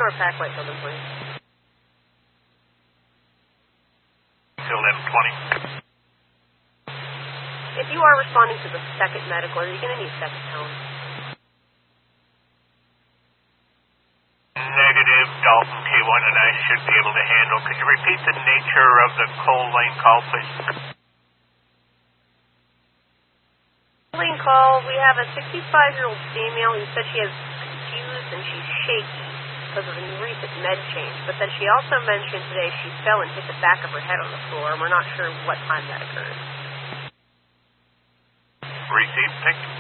or pack light building, please. Till 11:20. If you are responding to the second medical, are you going to need second tone? Negative, Dalton K1 and I should be able to handle. Could you repeat the nature of the coal lane call, please? Lane call, we have a 65-year-old female who said she is confused and she's shaky because of a recent med change, but then she also mentioned today she fell and hit the back of her head on the floor, and we're not sure what time that occurred. Received, thank you.